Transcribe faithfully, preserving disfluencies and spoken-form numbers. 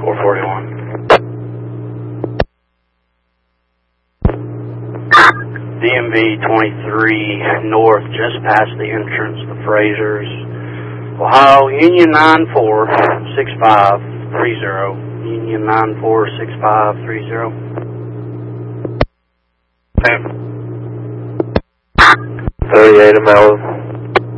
four forty-one. D M V twenty-three north, just past the entrance to Fraser's. Ohio, Union nine four six five three zero. Union nine four six five three zero. thirty-eight a mile.